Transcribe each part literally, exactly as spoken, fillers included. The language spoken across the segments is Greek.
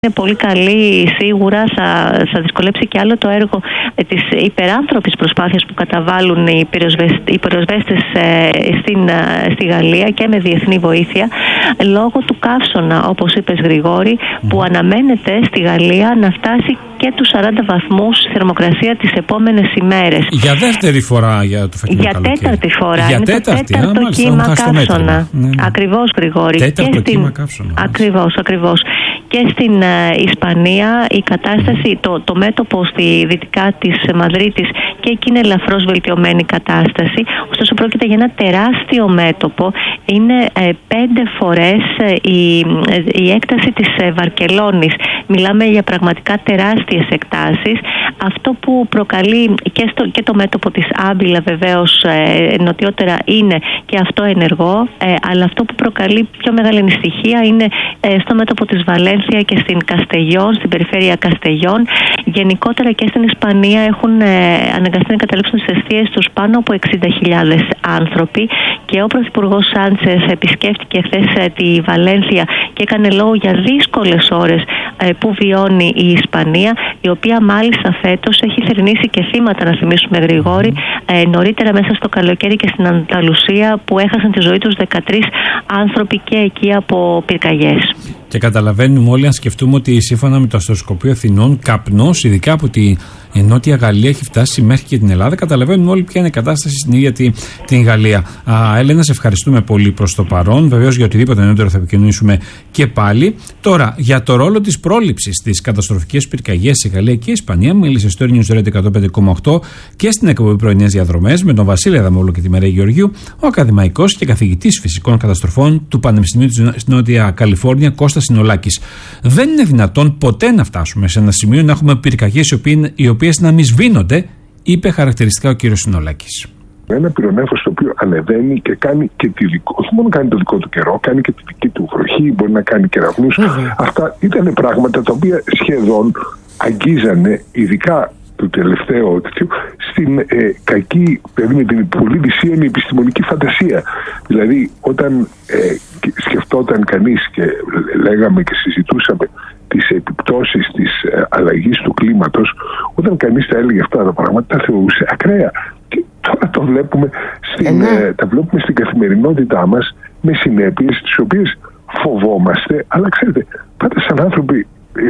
είναι πολύ καλή, σίγουρα θα, θα δυσκολέψει και άλλο το έργο ε, της υπεράνθρωπης προσπάθειας που καταβάλουν οι πυροσβέστες ε, στην, ε, στη Γαλλία και με διεθνή βοήθεια, λόγω του καύσωνα, όπως είπες Γρηγόρη, mm. που αναμένεται στη Γαλλία να φτάσει και τους σαράντα βαθμούς θερμοκρασία τις επόμενες ημέρες. Για δεύτερη φορά για το φετινό Για καλοκαίρι. τέταρτη φορά. Για είναι τέταρτη, το τέταρτο α, κύμα καύσωνα. Ναι, ναι. Ακριβώς Γρηγόρη. Τέταρτο και κύμα στην... καύσωνα. Ακριβώς, ακριβώς. Και στην ε, Ισπανία η κατάσταση, το, το μέτωπο στη δυτικά της Μαδρίτης και εκεί είναι ελαφρώς βελτιωμένη κατάσταση. Ωστόσο πρόκειται για ένα τεράστιο μέτωπο. Είναι ε, πέντε φορές ε, η, ε, η έκταση της ε, Βαρκελόνης. Μιλάμε για πραγματικά τεράστιες εκτάσεις. Αυτό που προκαλεί και, στο, και το μέτωπο της Άμπιλα βεβαίως ε, νοτιότερα είναι και αυτό ενεργό, ε, αλλά αυτό που προκαλεί πιο μεγάλη ανησυχία είναι ε, στο μέτωπο της Βαλένθια και στην Καστεγιόν, στην περιφέρεια Καστεγιόν. Γενικότερα και στην Ισπανία έχουν ε, αναγκαστεί να καταλήψουν στις αιστείες τους πάνω από εξήντα χιλιάδες άνθρωποι και ο Πρωθυπουργός Σάντσες επισκέφτηκε χθες ε, τη Βαλένθια και έκανε λόγο για δύσκολες ώρες ε, που βιώνει η Ισπανία, η οποία μάλιστα φέτος έχει θερνήσει και θύματα, να θυμίσουμε Γρηγόρη, ε, νωρίτερα μέσα στο καλοκαίρι και στην Ανταλουσία, που έχασαν τη ζωή τους δεκατρείς άνθρωποι και εκεί από πυρκαγιές. Και καταλαβαίνουμε όλοι, αν σκεφτούμε ότι σύμφωνα με το Αστροσκοπείο Αθηνών, καπνός, ειδικά από τη Νότια Γαλλία, έχει φτάσει μέχρι και την Ελλάδα. Καταλαβαίνουμε όλοι ποια είναι η κατάσταση στην ίδια τη, την Γαλλία. Α, Έλενα, σε ευχαριστούμε πολύ προς το παρόν. Βεβαίως, για οτιδήποτε νεότερο θα επικοινωνήσουμε και πάλι. Τώρα, για το ρόλο της πρόληψης στις καταστροφικές πυρκαγιές στη Γαλλία και η Ισπανία, μίλησε στο News Radio εκατόν πέντε κόμμα οκτώ και στην εκπομπή Πρωινές Διαδρομές με τον Βασίλη Αδαμόλου και τη Μαρία Γεωργίου, ο ακαδημαϊκός και καθηγητής φυσικών καταστροφών του Πανεπιστημίου της Νότια Καλιφόρνια, Κώστας Συνολάκης. Δεν είναι δυνατόν ποτέ να φτάσουμε σε ένα σημείο να έχουμε πυρκαγιές οι οποίες να μη σβήνονται, είπε χαρακτηριστικά ο κύριος Συνολάκης. Ένα πυρονέφος το οποίο ανεβαίνει και κάνει και τη δικό, όχι μόνο κάνει το δικό του καιρό, κάνει και τη δική του βροχή, μπορεί να κάνει κεραυνούς. Mm-hmm. Αυτά ήταν πράγματα τα οποία σχεδόν αγγίζανε, ειδικά το τελευταίο, στην ε, κακή, δηλαδή με την πολύ δυσίωνη επιστημονική φαντασία. Δηλαδή, όταν ε, σκεφτόταν κανείς και λέγαμε και συζητούσαμε τις επιπτώσεις της ε, αλλαγής του κλίματος, όταν κανείς τα έλεγε αυτά τα πράγματα, τα θεωρούσε ακραία. Και τώρα το βλέπουμε στην, ε, τα βλέπουμε στην καθημερινότητά μας με συνέπειες τις οποίες φοβόμαστε, αλλά ξέρετε, πάντα σαν άνθρωποι,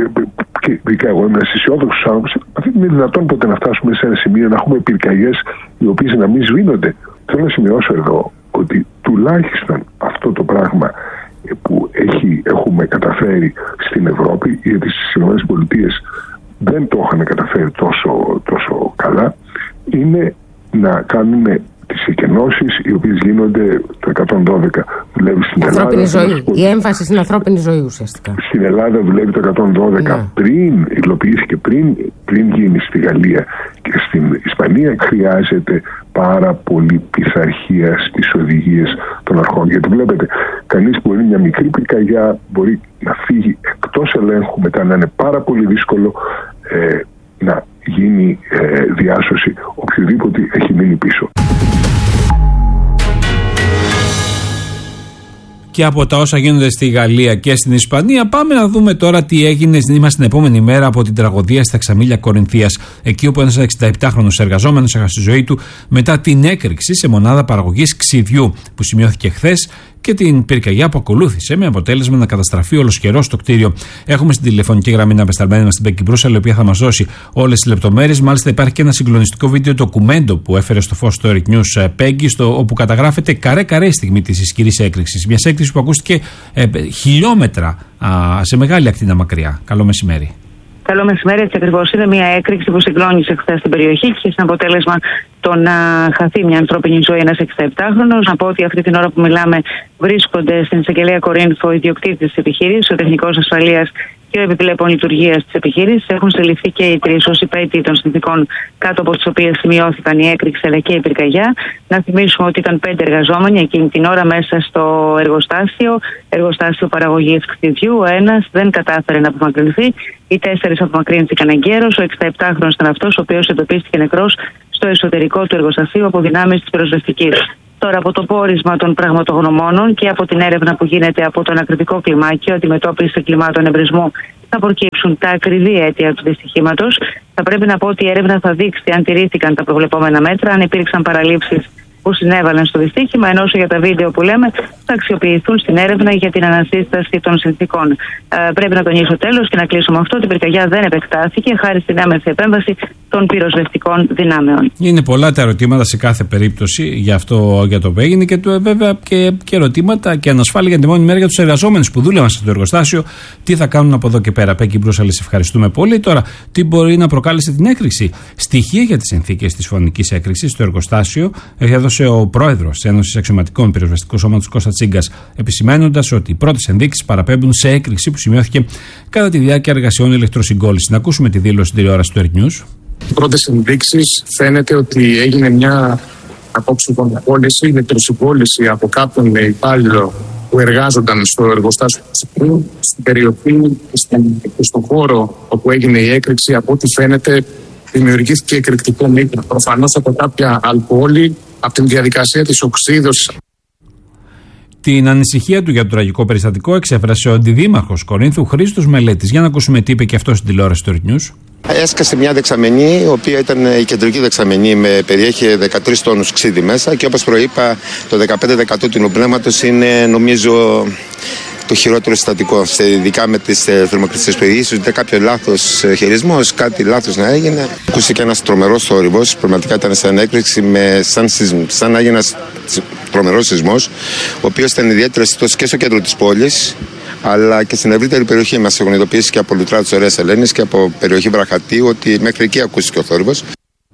και ειδικά εγώ είμαι ένας αισιόδοξος άνθρωπος, δεν είναι δυνατόν ποτέ να φτάσουμε σε ένα σημείο να έχουμε πυρκαγιές οι οποίες να μην σβήνονται. Θέλω να σημειώσω εδώ ότι τουλάχιστον αυτό το πράγμα που έχει, έχουμε καταφέρει στην Ευρώπη, γιατί στις ΗΠΑ δεν το είχαν καταφέρει τόσο, τόσο καλά, είναι να κάνουμε τις εκενώσεις οι οποίες γίνονται το εκατόν δώδεκα. Δουλεύει στην ανθρώπινη Ελλάδα. ζωή. Η έμφαση στην ανθρώπινη ζωή ουσιαστικά. Στην Ελλάδα δουλεύει το εκατόν δώδεκα ναι. πριν, υλοποιήθηκε πριν, πριν γίνει στη Γαλλία και στην Ισπανία. Χρειάζεται πάρα πολύ πειθαρχία στις οδηγίες των αρχών. Γιατί βλέπετε, κανείς μπορεί μια μικρή πυρκαγιά, μπορεί να φύγει εκτός ελέγχου, μετά να είναι πάρα πολύ δύσκολο ε, να γίνει ε, διάσωση οποιοδήποτε έχει μείνει πίσω. Και από τα όσα γίνονται στη Γαλλία και στην Ισπανία, πάμε να δούμε τώρα τι έγινε. Είμαστε την επόμενη μέρα από την τραγωδία στα Ξαμήλια Κορινθίας, εκεί όπου ένας εξηνταεπτάχρονος εργαζόμενος έχασε τη ζωή του μετά την έκρηξη σε μονάδα παραγωγής ξυδιού που σημειώθηκε χθες και την πυρκαγιά που ακολούθησε, με αποτέλεσμα να καταστραφεί ολοσχερός το κτίριο. Έχουμε στην τηλεφωνική γραμμή να απεσταλμένη μας την Μπέκη Μπρούσαλ, η οποία θα μας δώσει όλες τις λεπτομέρειες. Μάλιστα, υπάρχει και ένα συγκλονιστικό βίντεο ντοκουμέντο που έφερε στο φως το Eric News Peggy, στο, όπου καταγράφεται καρέ-καρέ η στιγμή της ισχυρής έκρηξης. Μια έκρηξη που ακούστηκε ε, χιλιόμετρα α, σε μεγάλη ακτίνα μακριά. Καλό μεσημέρι. Καλό μεσημέρι, έτσι ακριβώς. Είναι μια έκρηξη που συγκλώνησε χθες στην περιοχή και στην αποτέλεσμα το να χαθεί μια ανθρώπινη ζωή ένας εξηνταεπτάχρονος. Να πω ότι αυτή την ώρα που μιλάμε βρίσκονται στην εισαγγελία Κορίνθου ο ιδιοκτήτης της επιχείρησης, ο τεχνικός ασφαλείας και ο επιπλέον λειτουργίας της επιχείρησης. Έχουν συλληφθεί και οι τρεις ως υπέτειοι των συνθηκών κάτω από τις οποίες σημειώθηκαν η έκρηξη αλλά και η πυρκαγιά. Να θυμίσουμε ότι ήταν πέντε εργαζόμενοι εκείνη την ώρα μέσα στο εργοστάσιο, εργοστάσιο παραγωγής κτηριού. Ο ένας δεν κατάφερε να απομακρυνθεί, οι τέσσερις απομακρύνθηκαν εγκαίρως. Ο εξηνταεπτάχρονος ήταν αυτός ο οποίος εντοπίστηκε νεκρός στο εσωτερικό του εργοστασίου από δυνάμεις της πυροσβεστικής. Τώρα, από το πόρισμα των πραγματογνωμόνων και από την έρευνα που γίνεται από το ανακριτικό κλιμάκιο, αντιμετώπιση κλιμάτων εμπρισμού θα προκύψουν τα ακριβή αίτια του δυστυχήματος. Θα πρέπει να πω ότι η έρευνα θα δείξει αν τηρήθηκαν τα προβλεπόμενα μέτρα, αν υπήρξαν παραλήψεις που συνέβαλαν στο δυστύχημα, ενώ όσο για τα βίντεο που λέμε θα αξιοποιηθούν στην έρευνα για την ανασύσταση των συνθήκων. Ε, πρέπει να τονίσω τέλος και να κλείσω με αυτό ότι η πυρκαγιά δεν επεκτάθηκε χάρη στην άμεση επέμβαση των πυροσβεστικών δυνάμεων. Είναι πολλά τα ερωτήματα σε κάθε περίπτωση για αυτό για το που έγινε και το, βέβαια και, και ερωτήματα και ανασφάλεια για την επόμενη μέρα για τους εργαζόμενους που δούλευαν στο εργοστάσιο. Τι θα κάνουν από εδώ και πέρα. Πέκη Μπρούσαλη, ευχαριστούμε πολύ. Τώρα, τι μπορεί να προκάλεσε την έκρηξη. Στοιχεία για τις συνθήκες της φωνικής έκρηξης στο εργοστάσιο έδωσε ο πρόεδρος της Ένωσης Αξιωματικών Πυροσβεστικού Σώματος Κώστας Τσίγκας, επισημαίνοντας ότι οι πρώτες ενδείξεις παραπέμπουν σε έκρηξη που σημειώθηκε κατά τη διάρκεια εργασιών ηλεκτροσυγκόλλησης. Να ακούσουμε τη δήλωση στην τηλεόραση του Earth News. Πρώτες ενδείξεις φαίνεται ότι έγινε μια απόψη πώληση, ηλεκτροσυγκόλληση από κάποιον υπάλληλο που εργάζονταν στο εργοστάσιο στην περιοχή και στον χώρο όπου έγινε η έκρηξη. Από ό,τι φαίνεται, δημιουργήθηκε εκρηκτικό μείγμα. Προφανώς από κάποια αλκοόλη, από την διαδικασία της οξύδωσης. Την ανησυχία του για το τραγικό περιστατικό εξέφρασε ο αντιδήμαρχος Κορίνθου Χρήστος Μελέτης. Για να ακούσουμε τι είπε και αυτό στην τηλεόραση του Earth News. Έσκασε μια δεξαμενή, η οποία ήταν η κεντρική δεξαμενή, με περιέχει δεκατρείς τόνους ξύδι μέσα και όπως προείπα, το δεκαπέντε τοις εκατό του νοπνεύματος είναι, νομίζω, το χειρότερο συστατικό, ειδικά με τις θερμοκρασίες που ίσως ήταν κάποιο λάθος χειρισμός, κάτι λάθος να έγινε. Ακούστηκε ένας τρομερός θόρυβος, πραγματικά ήταν σαν έκρηξη, με, σαν, σαν να έγινε ένας τρομερός σεισμός, ο οποίος ήταν ιδιαίτερα αισθητός και στο κέντρο της πόλης, αλλά και στην ευρύτερη περιοχή. Μας έχουν ειδοποιήσει και από Λουτρά της Ωραίας Ελένης και από περιοχή Βραχατίου ότι μέχρι εκεί ακούστηκε ο θόρυβος.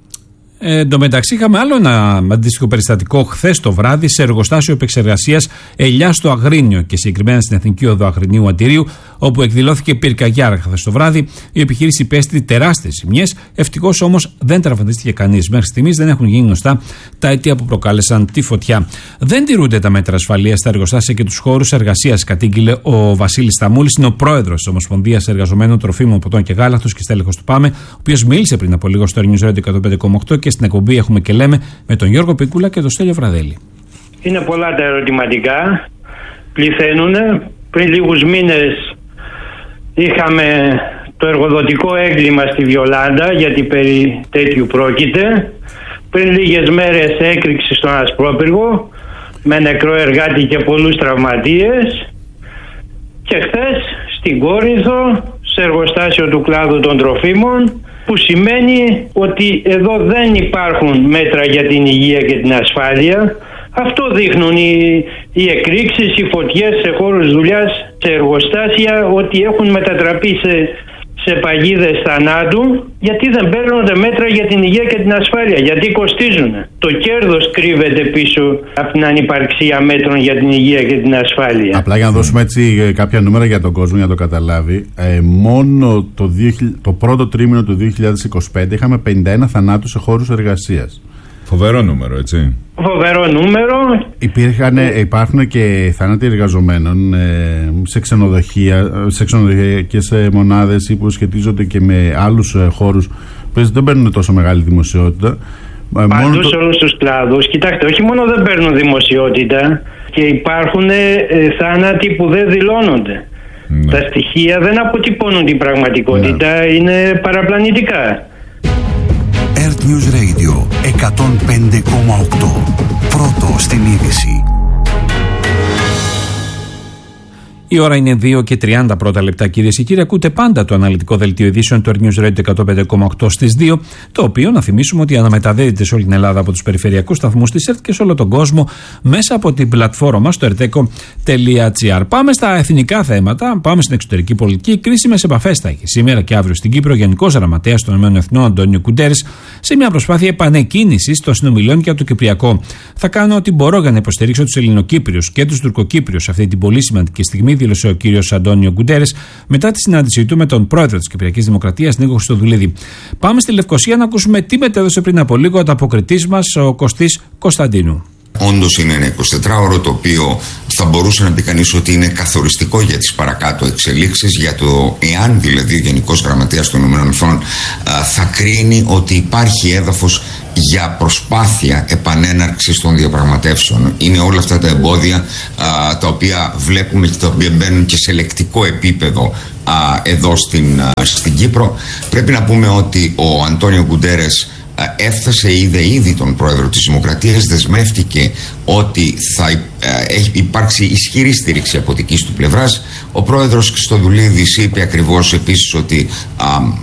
Ε, εν τω μεταξύ, είχαμε άλλο ένα αντίστοιχο περιστατικό χθες το βράδυ σε εργοστάσιο επεξεργασίας Ελιά στο Αγρίνιο και συγκεκριμένα στην Εθνική Οδό Αγρινίου Αντιρίου, όπου εκδηλώθηκε πυρκαγιά χθες το βράδυ. Η επιχείρηση υπέστη τεράστιες ζημιές. Ευτυχώς όμως δεν τραυματίστηκε κανείς. Μέχρι στιγμής δεν έχουν γίνει γνωστά τα αίτια που προκάλεσαν τη φωτιά. Δεν τηρούνται τα μέτρα ασφαλείας στα εργοστάσια και τους χώρους εργασίας, κατήγγειλε ο Βασίλης Σταμούλης. Είναι ο πρόεδρος της Ομοσπονδίας Εργαζομένων Τροφίμων, Ποτών και Γάλακτος και στέλεχος του ΠΑΜΕ, ο οποίος μίλησε πριν από λίγο στο News Radio εκατόν πέντε κόμμα οκτώ και στην εκπομπή Έχουμε και Λέμε με τον Γιώργο Πίκουλα και τον Στέλιο Βραδέλη. Είναι πολλά τα ερωτηματικά. Πληθαίνουν. Πριν λίγους μήνες είχαμε το εργοδοτικό έγκλημα στη Βιολάντα, γιατί περί τέτοιου πρόκειται. Πριν λίγες μέρες έκρηξη στον Ασπρόπυργο με νεκρό εργάτη και πολλούς τραυματίες. Και χθες στην Κόρινθο, σε εργοστάσιο του κλάδου των τροφίμων, που σημαίνει ότι εδώ δεν υπάρχουν μέτρα για την υγεία και την ασφάλεια. Αυτό δείχνουν οι, οι εκρήξεις, οι φωτιές σε χώρους δουλειάς, σε εργοστάσια, ότι έχουν μετατραπεί σε, σε παγίδες θανάτου, γιατί δεν παίρνονται μέτρα για την υγεία και την ασφάλεια, γιατί κοστίζουν. Το κέρδος κρύβεται πίσω από την ανυπαρξία μέτρων για την υγεία και την ασφάλεια. Απλά για να δώσουμε έτσι κάποια νούμερα για τον κόσμο, για να το καταλάβει, ε, μόνο το, το πρώτο τρίμηνο του δύο χιλιάδες είκοσι πέντε είχαμε πενήντα ένα θανάτους σε χώρους εργασίας. Φοβερό νούμερο, έτσι. Φοβερό νούμερο. Υπήρχαν, υπάρχουν και θάνατοι εργαζομένων ε, σε ξενοδοχεία, σε ξενοδοχειακές μονάδες ή που σχετίζονται και με άλλους ε, χώρους που δεν παίρνουν τόσο μεγάλη δημοσιότητα. Παντού μόνο το... σε όλους τους κλάδους. Κοιτάξτε, όχι μόνο δεν παίρνουν δημοσιότητα, και υπάρχουν ε, θάνατοι που δεν δηλώνονται. Ναι. Τα στοιχεία δεν αποτυπώνουν την πραγματικότητα, ναι. Είναι παραπλανητικά. Earth News Radio εκατόν πέντε κόμμα οκτώ. Πρώτο στην είδηση. Η ώρα είναι δύο και τριάντα πρώτα λεπτά, κυρίες και κύριοι. Ακούτε πάντα το αναλυτικό δελτίο ειδήσεων του Earth News Radio εκατόν πέντε κόμμα οκτώ στις δύο, το οποίο να θυμίσουμε ότι αναμεταδίδεται σε όλη την Ελλάδα από τους περιφερειακούς σταθμούς της ΕΡΤ και σε όλο τον κόσμο μέσα από την πλατφόρμα μας στο ερτέκο τελεία τζι άρ. Πάμε στα εθνικά θέματα, πάμε στην εξωτερική πολιτική. Κρίσιμες επαφές θα έχει σήμερα και αύριο στην Κύπρο ο Γενικός Γραμματέας των ΗΕ Αντώνιο Γκουντέρες σε μια προσπάθεια επανεκκίνησης των συνομιλιών για το Κυπριακό. Θα κάνω ό,τι μπορώ για να υποστηρίξω τους Ελληνοκύπριους και τους Τουρκοκύπριους σε αυτή την πολύ σημαντική στιγμή, δήλωσε ο κύριος Αντώνιο Γκουντέρες μετά τη συνάντησή του με τον πρόεδρο της Κυπριακής Δημοκρατίας, Νίκο Χριστοδουλίδη. Πάμε στη Λευκοσία να ακούσουμε τι μετέδωσε πριν από λίγο ο ανταποκριτής μας, ο Κωστής Κωνσταντίνου. Όντως είναι ένα εικοσιτετράωρο το οποίο θα μπορούσε να πει κανείς ότι είναι καθοριστικό για τις παρακάτω εξελίξεις, για το εάν δηλαδή ο Γενικός Γραμματέας των ΗΠΑ θα κρίνει ότι υπάρχει έδαφος για προσπάθεια επανέναρξης των διαπραγματεύσεων. Είναι όλα αυτά τα εμπόδια α, τα οποία βλέπουμε και τα οποία μπαίνουν και σε λεκτικό επίπεδο α, εδώ στην, α, στην Κύπρο. Πρέπει να πούμε ότι ο Αντώνιο Γκουντέρες έφτασε, είδε ήδη τον πρόεδρο της Δημοκρατίας, δεσμεύτηκε ότι θα υπάρξει ισχυρή στήριξη από δικής του πλευράς. Ο πρόεδρος Χριστοδουλίδης είπε ακριβώς επίσης ότι α,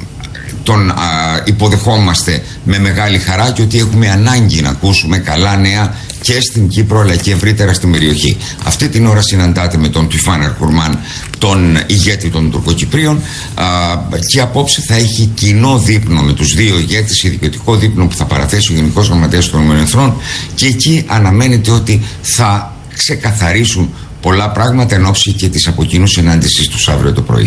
τον α, υποδεχόμαστε με μεγάλη χαρά και ότι έχουμε ανάγκη να ακούσουμε καλά νέα και στην Κύπρο αλλά και ευρύτερα στην περιοχή. Αυτή την ώρα συναντάται με τον Τουφάν Ερκουρμάν, τον ηγέτη των Τουρκοκυπρίων, α, και απόψε θα έχει κοινό δείπνο με τους δύο ηγέτες, ιδιωτικό δείπνο που θα παραθέσει ο Γενικός Γραμματέας των ΗΠΑ, και εκεί αναμένεται ότι θα ξεκαθαρίσουν πολλά πράγματα εν ώψη και της από κοινού συνάντησης τους αύριο το πρωί.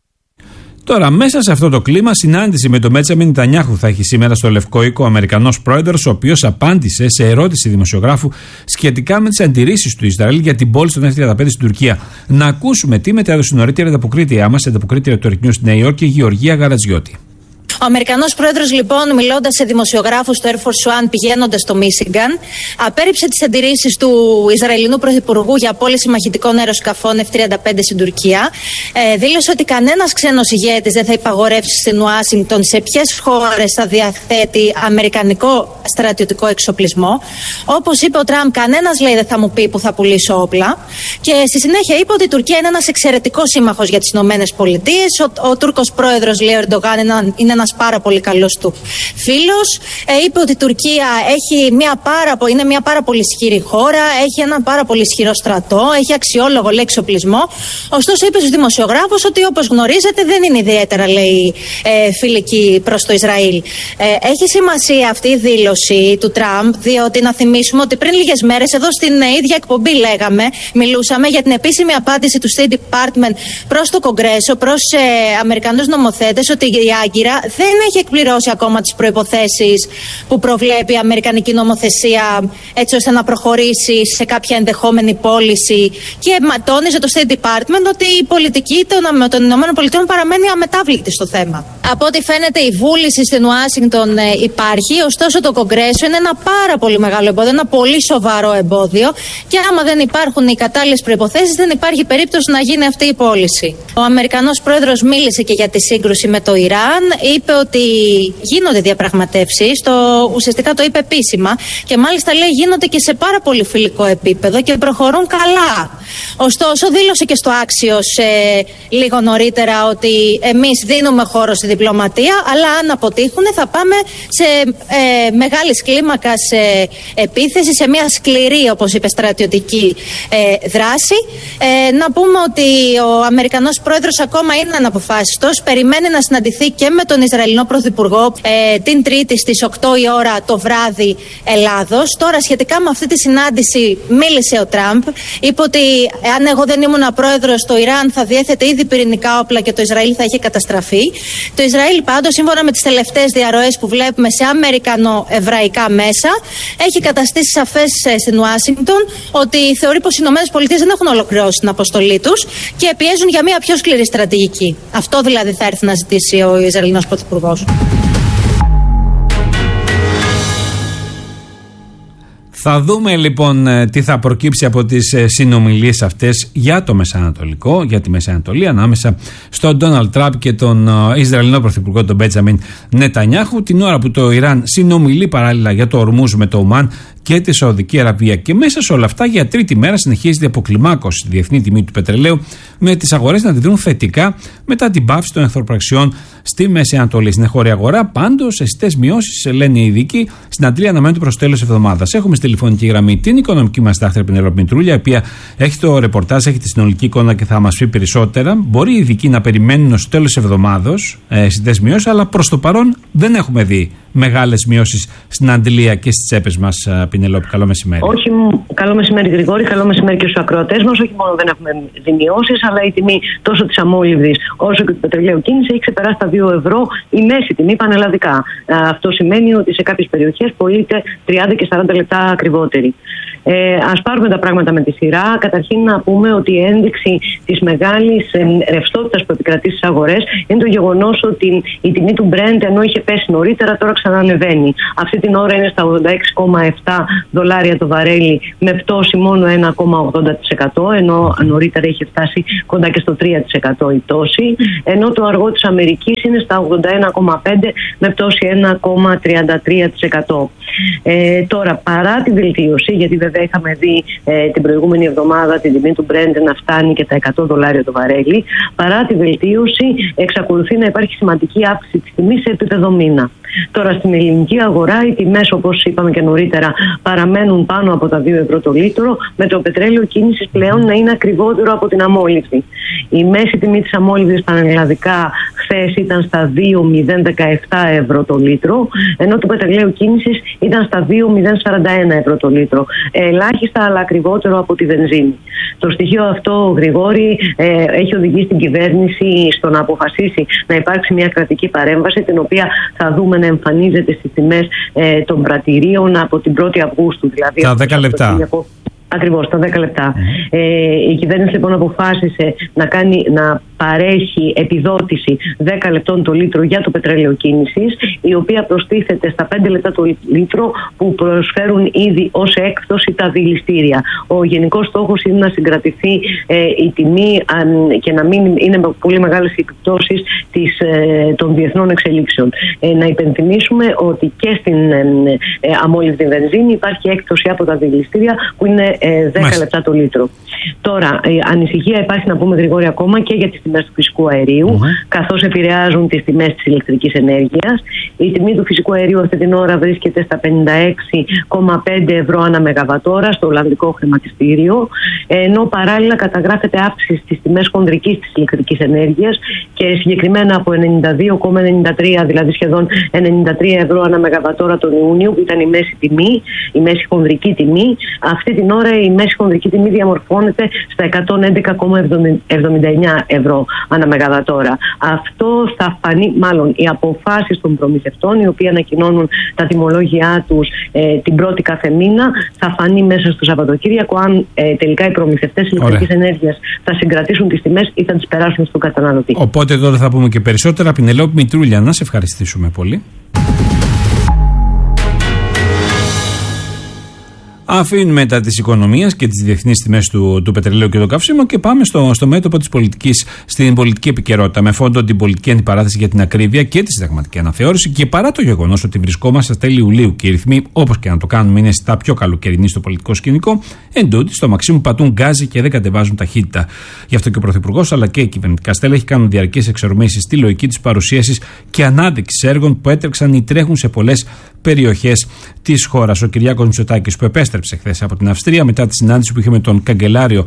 Τώρα, μέσα σε αυτό το κλίμα, συνάντηση με τον Μπέντζαμιν Νετανιάχου θα έχει σήμερα στο Λευκό Οίκο ο Αμερικανός πρόεδρος, ο οποίος απάντησε σε ερώτηση δημοσιογράφου σχετικά με τις αντιρρήσεις του Ισραήλ για την πώληση των εφ τριάντα πέντε στην Τουρκία. Να ακούσουμε τι μετέδωσε νωρίτερα η ανταποκρίτριά μας, η ανταποκρίτρια του Ερκνιού στη Νέα Υόρκη, η Γεωργία Γαρατζιώτη. Ο Αμερικανός πρόεδρος, λοιπόν, μιλώντας σε δημοσιογράφους στο Air Force One πηγαίνοντας στο Μίσιγκαν, απέρριψε τις αντιρρήσεις του Ισραηλινού Πρωθυπουργού για πώληση μαχητικών αεροσκαφών εφ τριάντα πέντε στην Τουρκία. Ε, δήλωσε ότι κανένας ξένος ηγέτης δεν θα υπαγορεύσει στην Ουάσιγκτον σε ποιες χώρες θα διαθέτει αμερικανικό στρατιωτικό εξοπλισμό. Όπως είπε ο Τραμπ, κανένας, λέει, δεν θα μου πει που θα πουλήσω όπλα. Και στη συνέχεια είπε ότι η Τουρκία είναι ένας εξαιρετικός σύμμαχος για τις Ηνωμένες Πολιτείες. Ο, ο Τούρκος πρόεδρος, λέει, ο Ερντογάν, είναι ένας πάρα πολύ καλός του φίλος. Ε, είπε ότι η Τουρκία έχει μια πάρα, είναι μια πάρα πολύ ισχυρή χώρα, έχει ένα πάρα πολύ ισχυρό στρατό, έχει αξιόλογο, λέει, εξοπλισμό. Ωστόσο, είπε στους δημοσιογράφους ότι, όπως γνωρίζετε, δεν είναι ιδιαίτερα, λέει, ε, φιλική προς το Ισραήλ. Ε, έχει σημασία αυτή η δήλωση του Τραμπ, διότι να θυμίσουμε ότι πριν λίγες μέρες εδώ στην ίδια εκπομπή λέγαμε, μιλούσαμε για την επίσημη απάντηση του State Department προς το Κογκρέσο, προς ε, Αμερικανούς νομοθέτες, ότι η Άγκυρα δεν έχει εκπληρώσει ακόμα τις προϋποθέσεις που προβλέπει η Αμερικανική νομοθεσία, έτσι ώστε να προχωρήσει σε κάποια ενδεχόμενη πώληση, και τόνιζε το State Department ότι η πολιτική των ΗΠΑ παραμένει αμετάβλητη στο θέμα. Από ό,τι φαίνεται, η βούληση στην Ουάσιγκτον ε, υπάρχει, ωστόσο το Κογκρέσο είναι ένα πάρα πολύ μεγάλο εμπόδιο, ένα πολύ σοβαρό εμπόδιο, και άμα δεν υπάρχουν οι κατάλληλες προϋποθέσεις, δεν υπάρχει περίπτωση να γίνει αυτή η πώληση. Ο Αμερικανός πρόεδρος μίλησε και για τη σύγκρουση με το Ιράν. Είπε ότι γίνονται διαπραγματεύσεις, το, ουσιαστικά το είπε επίσημα, και μάλιστα, λέει, γίνονται και σε πάρα πολύ φιλικό επίπεδο και προχωρούν καλά. Ωστόσο, δήλωσε και στο Axios ε, λίγο νωρίτερα ότι εμείς δίνουμε χώρο στη διπλωματία, αλλά αν αποτύχουν θα πάμε σε ε, μεγάλης κλίμακας ε, επίθεση, σε μια σκληρή, όπως είπε, στρατιωτική ε, δράση. Ε, να πούμε ότι ο Αμερικανός πρόεδρος ακόμα είναι αναποφάσιστος, περιμένει να συναντηθεί και με τον Ισραηλινό Πρωθυπουργό ε, την Τρίτη στις οκτώ η ώρα το βράδυ Ελλάδος. Τώρα, σχετικά με αυτή τη συνάντηση, μίλησε ο Τραμπ. Είπε ότι αν εγώ δεν ήμουν πρόεδρος, το Ιράν θα διέθετε ήδη πυρηνικά όπλα και το Ισραήλ θα είχε καταστραφεί. Το Ισραήλ, πάντως, σύμφωνα με τις τελευταίες διαρροές που βλέπουμε σε αμερικανοεβραϊκά μέσα, έχει καταστήσει σαφές στην Ουάσιγκτον ότι θεωρεί πως οι Ηνωμένες Πολιτείες δεν έχουν ολοκληρώσει την αποστολή τους και πιέζουν για μια πιο σκληρή στρατηγική. Αυτό δηλαδή θα έρθει να ζητήσει ο Ισραηλινός Πρωθυπουργός. Θα δούμε λοιπόν τι θα προκύψει από τις συνομιλίες αυτές για το Μεσανατολικό, για τη Μεσανατολή, ανάμεσα στον Ντόναλντ Τραμπ και τον Ισραηλινό Πρωθυπουργό, τον Μπέντζαμιν Νετανιάχου, την ώρα που το Ιράν συνομιλεί παράλληλα για το Ορμούζ με το Ομάν και τη Σαουδική Αραβία. Και μέσα σε όλα αυτά, για τρίτη μέρα συνεχίζεται η αποκλιμάκωση στη διεθνή τιμή του πετρελαίου, με τις αγορές να αντιδρούν θετικά μετά την πάυση των εχθροπραξιών στη Μέση Ανατολή. Στην εγχώρια αγορά, πάντως, αισθητές μειώσεις, λένε οι ειδικοί, στην Αντλία αναμένουν προς τέλος εβδομάδας. Έχουμε στη τηλεφωνική γραμμή την οικονομική μας τάχτρα Πενελόπη Μητρούλια, η οποία έχει το ρεπορτάζ, έχει τη συνολική εικόνα και θα μας πει περισσότερα. Μπορεί οι ειδικοί να περιμένουν ως τέλος εβδομάδος αισθητές μειώσεις, αλλά προς το παρόν δεν έχουμε δει μεγάλες μειώσεις στην Αντλία και στις τσέπες μας, Πινελόπη. Καλό μεσημέρι. Όχι, καλό μεσημέρι, Γρηγόρη. Καλό μεσημέρι και στους ακροατές μας. Όχι μόνο δεν έχουμε δει μειώσεις, αλλά η τιμή τόσο της αμόλυβδης όσο και του πετρελαίου κίνηση έχει ξεπεράσει τα δύο ευρώ η μέση τιμή πανελλαδικά. Αυτό σημαίνει ότι σε κάποιες περιοχές πωλείται τριάντα και σαράντα λεπτά ακριβότερη. Ε, ας πάρουμε τα πράγματα με τη σειρά. Καταρχήν να πούμε ότι η ένδειξη της μεγάλης ε, ρευστότητας που επικρατεί στις αγορές είναι το γεγονός ότι η τιμή του Brent, ενώ είχε πέσει νωρίτερα, τώρα ξανανεβαίνει. Αυτή την ώρα είναι στα ογδόντα έξι κόμμα επτά δολάρια το βαρέλι, με πτώση μόνο ένα κόμμα ογδόντα τοις εκατό, ενώ νωρίτερα είχε φτάσει κοντά και στο τρία τοις εκατό η πτώση. Ενώ το αργό της Αμερικής είναι στα ογδόντα ένα κόμμα πέντε με πτώση ένα κόμμα τριάντα τρία τοις εκατό. Ε, τώρα, παρά τη βελτίωση, γιατί βέβαια είχαμε δει ε, την προηγούμενη εβδομάδα την τιμή του Brent να φτάνει και τα εκατό δολάρια το βαρέλι, παρά τη βελτίωση εξακολουθεί να υπάρχει σημαντική αύξηση της τιμής σε επίπεδο μήνα. Τώρα, στην ελληνική αγορά οι τιμές, όπως είπαμε και νωρίτερα, παραμένουν πάνω από τα δύο ευρώ το λίτρο, με το πετρέλαιο κίνησης πλέον να είναι ακριβότερο από την αμόλυβδη. Η μέση τιμή της αμόλυβδης στα ελληνικά χθες ήταν στα δύο κόμμα μηδέν δεκαεπτά ευρώ το λίτρο, ενώ το πετρελαίου κίνησης ήταν στα δύο κόμμα μηδέν σαράντα ένα ευρώ το λίτρο. Ελάχιστα, αλλά ακριβότερο από τη βενζίνη. Το στοιχείο αυτό, Γρηγόρη, ε, έχει οδηγήσει την κυβέρνηση στο να αποφασίσει να υπάρξει μια κρατική παρέμβαση, την οποία θα δούμε να εμφανίζεται στις τιμές ε, των πρατηρίων από την πρώτη Αυγούστου. Δηλαδή τα δέκα λεπτά. Ακριβώς, τα δέκα λεπτά. Mm. Ε, η κυβέρνηση λοιπόν αποφάσισε να, κάνει, να παρέχει επιδότηση δέκα λεπτών το λίτρο για το πετρέλαιο κίνησης, η οποία προστίθεται στα πέντε λεπτά το λίτρο που προσφέρουν ήδη ως έκπτωση τα δηληστήρια. Ο γενικός στόχος είναι να συγκρατηθεί ε, η τιμή αν, και να μην είναι με πολύ μεγάλες επιπτώσεις της, ε, των διεθνών εξελίξεων. Ε, να υπενθυμίσουμε ότι και στην ε, ε, αμόλυβδη βενζίνη υπάρχει έκπτωση από τα δηληστήρια που είναι δέκα Μάλιστα. λεπτά το λίτρο. Τώρα, η ανησυχία υπάρχει, να πούμε Γρηγόρη, ακόμα και για τις τιμές του φυσικού αερίου, mm-hmm. καθώς επηρεάζουν τις τιμές της ηλεκτρικής ενέργειας. Η τιμή του φυσικού αερίου αυτή την ώρα βρίσκεται στα πενήντα έξι κόμμα πέντε ευρώ ανά μεγαβατόρα στο Ολλανδικό χρηματιστήριο, ενώ παράλληλα καταγράφεται αύξηση στις τιμές χονδρικής της ηλεκτρικής ενέργειας και συγκεκριμένα από ενενήντα δύο κόμμα ενενήντα τρία, δηλαδή σχεδόν ενενήντα τρία ευρώ ανά μεγαβατόρα τον Ιούνιο, που ήταν η μέση τιμή, η μέση χονδρική τιμή. Αυτή την ώρα η μέση χονδρική τιμή διαμορφώνεται στα εκατόν έντεκα κόμμα εβδομήντα εννιά ευρώ ανά μεγαβατόρα. Αυτό θα φανεί, μάλλον οι αποφάσεις των προμηθευτών, οι οποίοι ανακοινώνουν τα τιμολόγια τους ε, την πρώτη κάθε μήνα, θα φανεί μέσα στο Σαββατοκύριακο αν ε, τελικά οι προμηθευτές ηλεκτρικής ενέργειας θα συγκρατήσουν τις τιμές ή θα τις περάσουν στον καταναλωτή. Οπότε εδώ θα πούμε και περισσότερα. Πινελόπη Μητρούλια, να σε ευχαριστήσουμε πολύ. Αφήνουμε μετά της οικονομίας και τις διεθνείς τιμές του, του πετρελαίου και των καυσίμων και πάμε στο, στο μέτωπο της πολιτικής, στην πολιτική επικαιρότητα, με φόντο την πολιτική αντιπαράθεση για την ακρίβεια και τη συνταγματική αναθεώρηση. Και παρά το γεγονός ότι βρισκόμαστε στα τέλη Ιουλίου και οι ρυθμοί, όπως και να το κάνουμε, είναι στα πιο καλοκαιρινή στο πολιτικό σκηνικό, εντούτοι στο Μαξίμου πατούν γκάζι και δεν κατεβάζουν ταχύτητα. Γι' αυτό και ο Πρωθυπουργός αλλά και οι κυβερνητικά στέλεχη κάνουν διαρκείς εξορμήσεις στη λογική της παρουσίασης και ανάδειξης έργων που έτρεξαν ή τρέχουν σε πολλές περιοχές της χώρας. Ο Κυριάκος Μητσοτάκης, που επέστρεψε χθες από την Αυστρία μετά τη συνάντηση που είχε με τον καγκελάριο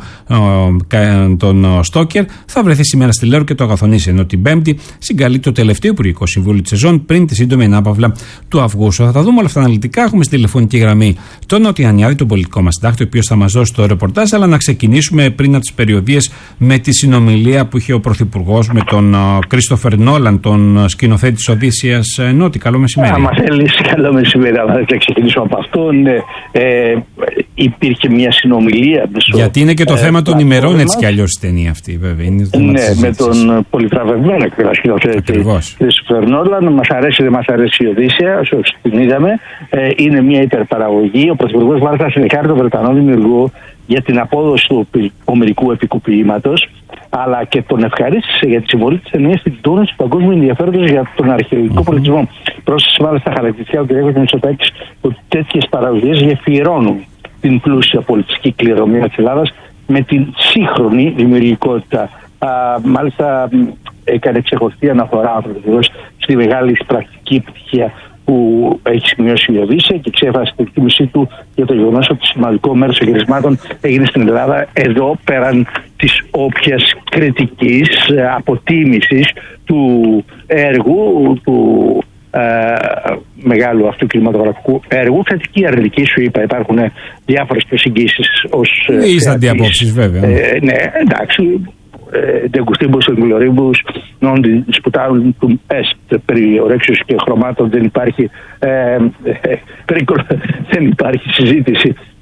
τον Στόκερ, θα βρεθεί σήμερα στη Λέρο και το αγαθονίσει. Ενώ την Πέμπτη συγκαλεί το τελευταίο Υπουργικό Συμβούλιο της σεζόν πριν τη σύντομη ανάπαυλα του Αυγούστου. Θα τα δούμε όλα αυτά αναλυτικά. Έχουμε στη τηλεφωνική γραμμή τον Νοτιανιάδη, τον πολιτικό μας συντάκτη, ο οποίος θα μας δώσει το ρεπορτάζ. Αλλά να ξεκινήσουμε πριν από τις περιοδίες με τη συνομιλία που είχε ο Πρωθυπουργός με τον Κρίστοφερ Νόλαν, τον σκηνοθέτη της Οδύσσειας Νότι. Καλό μεσημέρι. Άμα θέλεις, καλό μεσημέρι. Θα ξεκινήσουμε από αυτό. Ναι. Ε, υπήρχε μια συνομιλία. Γιατί είναι και το ε, θέμα των ημερών έτσι κι αλλιώς η ταινία αυτή, βέβαια. Είναι ναι, με τον πολυτραβευμένο σκηνοθέτη Κρίστοφερ Νόλαν. Μας αρέσει, δεν μας αρέσει η Οδύσσεια, όσο την είδαμε. Ε, είναι μια υπερπαραγωγή. Ο Πρωθυπουργός μάλιστα συνεχάρει τον Βρετανό δημιουργό για την απόδοση του ομερικού επικού ποίηματος, αλλά και τον ευχαρίστησε για τη συμβολή της ταινίας στην τόνωση του παγκόσμιου ενδιαφέροντος για τον αρχαιολογικό mm-hmm. πολιτισμό. Πρόσθεσε μάλιστα χαρακτηριστικά ο κ. Μητσοτάκης ότι τέτοιες παραγωγές γεφυρώνουν την πλούσια πολιτιστική κληρονομιά της Ελλάδας με την σύγχρονη δημιουργικότητα. Α, μάλιστα έκανε ξεχωριστή αναφορά ο Πρωθυπουργός στη μεγάλη πρακτική επιτυχία που έχει σημειώσει η Οδύσσεια και ξέφρασε την εκτίμησή του για το γεγονός ότι σημαντικό μέρος των γυρισμάτων έγινε στην Ελλάδα, εδώ πέραν της όποιας κριτικής αποτίμησης του έργου, του ε, μεγάλου αυτού κινηματογραφικού έργου. Θετική αρνητική, σου είπα, υπάρχουν διάφορες προσεγγίσεις ως Είσαι αντιαπόψεις βέβαια. Ε, ναι, εντάξει. De gustibus et gloribus non disputabulum est, περί ορέξεως και χρωμάτων δεν υπάρχει, ε, ε, δεν υπάρχει συζήτηση.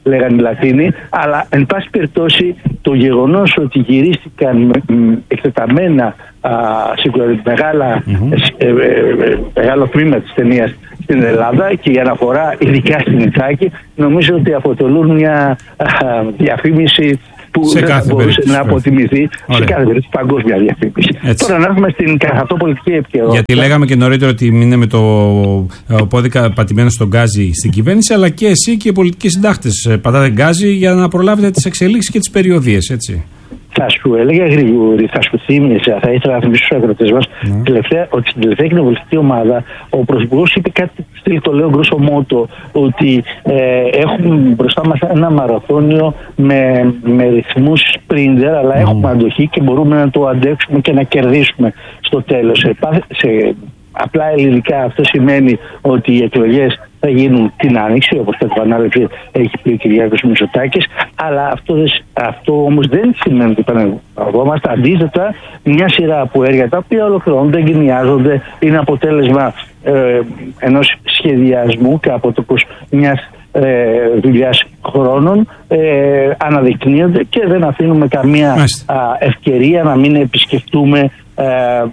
λέγανε οι Λατίνοι, αλλά εν πάση περιπτώσει το γεγονός ότι γυρίστηκαν με, με, εκτεταμένα α, μεγάλα, mm-hmm. ε, ε, ε, μεγάλο τμήμα της ταινίας στην Ελλάδα και η αναφορά ειδικά στην Ιθάκη, νομίζω ότι αποτελούν μια α, διαφήμιση που σε δεν θα μπορούσε περίπτωση, να αποτιμηθεί. Ωραία. Σε κάθε περίπτωση παγκόσμια διαφήμιση. Έτσι. Τώρα να έρθουμε στην καθατοπολιτική επικαιρότητα. Γιατί λέγαμε και νωρίτερα ότι είναι με το πόδικα πατημένο στον γκάζι στην κυβέρνηση, αλλά και εσύ και οι πολιτικοί συντάχτες πατάτε γκάζι για να προλάβετε τις εξελίξεις και τις περιοδίες, έτσι. Θα σου έλεγα γρήγορη, θα σου θύμιζα, θα ήθελα να θυμίσω στους ακροτές μας mm. ότι στην τελευταία κοινοβουλευτική ομάδα ο Πρωθυπουργός είπε κάτι, το λέω γκρόσο μότο, ότι ε, έχουμε μπροστά μας ένα μαραθώνιο με, με ρυθμούς σπριντέρ, αλλά mm. έχουμε αντοχή και μπορούμε να το αντέξουμε και να κερδίσουμε στο τέλος. Σε, σε απλά ελληνικά αυτό σημαίνει ότι οι εκλογές θα γίνουν την Άνοιξη, όπως το επανάληψη έχει πει ο Κυριάκος Μητσοτάκης, αλλά αυτό, αυτό όμως δεν σημαίνει ότι επαναλαμβανόμαστε. Αντίθετα, μια σειρά από έργα τα οποία ολοκληρώνονται, εγκαινιάζονται, είναι αποτέλεσμα ε, ενός σχεδιασμού και από το πως μιας ε, δουλειάς χρόνων ε, αναδεικνύονται και δεν αφήνουμε καμία α, ευκαιρία να μην επισκεφτούμε ε,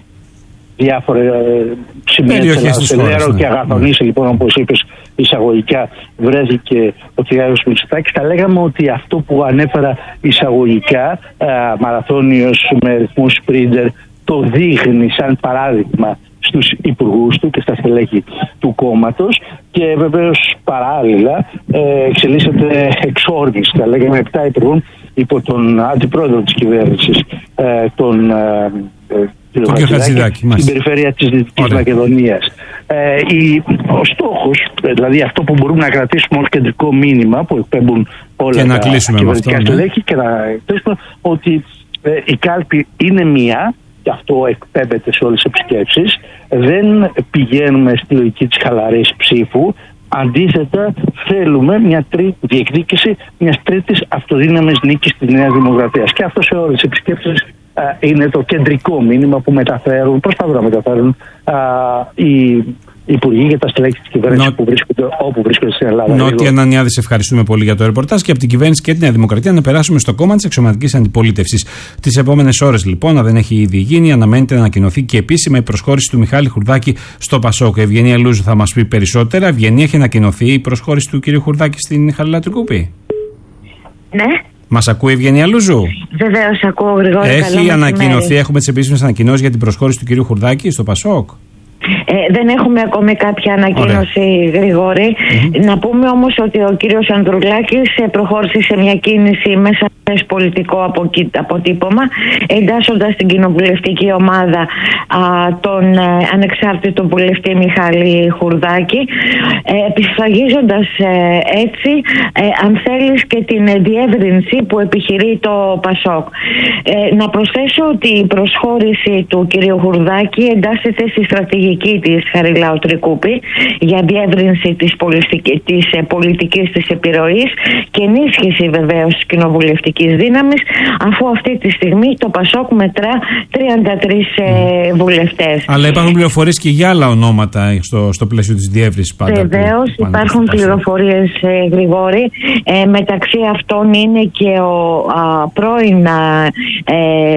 διάφορα σημεία της Ελλάδας. Ελέρο και Αγαθονήσι, λοιπόν, όπως είπες εισαγωγικά, βρέθηκε ο Κυριάκος Μητσοτάκης. Θα λέγαμε ότι αυτό που ανέφερα εισαγωγικά, μαραθώνιος με ρυθμούς σπριντέρ, το δείχνει σαν παράδειγμα στους υπουργούς του και στα στελέχη του κόμματος και βεβαίως παράλληλα ε, εξελίσσεται εξόρμηση. Θα λέγαμε επτά υπουργών υπό τον αντιπρόεδρο της κυβέρνησης, ε, τον ε, τον κ. Χατζηδάκη, στην περιφέρεια της Δυτικής Ωραία. Μακεδονίας. Ε, η, ο στόχος, δηλαδή αυτό που μπορούμε να κρατήσουμε ως κεντρικό μήνυμα που εκπέμπουν όλα τα κυβερνητικά στελέχη και να κλείσουμε ότι ε, η κάλπη είναι μία και αυτό εκπέμπεται σε όλες τις επισκέψεις. Δεν πηγαίνουμε στη λογική της χαλαρής ψήφου. Αντίθετα, θέλουμε μια τρί, διεκδίκηση μιας τρίτης αυτοδύναμης νίκης της Νέας Δημοκρατίας. Και αυτό σε όλες τις επισκέψεις α, είναι το κεντρικό μήνυμα που μεταφέρουν, προσπαθούν να μεταφέρουν α, οι υπουργοί και τα στελέχη της κυβέρνησης Νο... που βρίσκονται όπου βρίσκονται στην Ελλάδα. Νότι Ανανιάδη, σε ευχαριστούμε πολύ για το ρεπορτάζ και από την κυβέρνηση και τη Νέα Δημοκρατία να περάσουμε στο κόμμα της αξιωματικής αντιπολίτευσης. Τις επόμενες ώρες, λοιπόν, αν δεν έχει ήδη γίνει, αναμένεται να ανακοινωθεί και επίσημα η προσχώρηση του Μιχάλη Χουρδάκη στο Πασόκ. Η Ευγενία Λούζου θα μας πει περισσότερα. Ευγενία, έχει ανακοινωθεί η προσχώρηση του κ. Χουρδάκη στην Χαλιλά Τρικούπη? Ναι. Μας ακούει η Ευγενία Λούζου? Βεβαίως, ακούω, Γρηγόρη. Έχει ανακοινωθεί, έχουμε τις επίσημες ανακοινώσεις για την προσχώρηση του κ. Χουρδάκη στο Πασόκ? Ε, δεν έχουμε ακόμη κάποια ανακοίνωση, Ωραία. Γρηγόρη. Mm-hmm. Να πούμε όμως ότι ο κύριος Ανδρουλάκης προχώρησε σε μια κίνηση μέσα σε πολιτικό αποτύπωμα, εντάσσοντας την κοινοβουλευτική ομάδα α, τον ε, ανεξάρτητο βουλευτή Μιχάλη Χουρδάκη, ε, επισφραγίζοντας ε, έτσι, ε, αν θέλεις, και την διεύρυνση που επιχειρεί το Πασόκ. Ε, να προσθέσω ότι η προσχώρηση του κυρίου Χουρδάκη εντάσσεται στη στρατηγική της Χαριλάου Τρικούπη για διεύρυνση της, πολιτικής, της πολιτικής της επιρροής και ενίσχυση βεβαίως της κοινοβουλευτικής δύναμης, αφού αυτή τη στιγμή το Πασόκ μετρά τριάντα τρεις ε, βουλευτές. Αλλά υπάρχουν πληροφορίες και για άλλα ονόματα στο, στο πλαίσιο της διεύρυνσης πάντα. Βεβαίως υπάρχουν πληροφορίες, ε, Γρηγόρη. Ε, μεταξύ αυτών είναι και ο α, πρώην α, ε,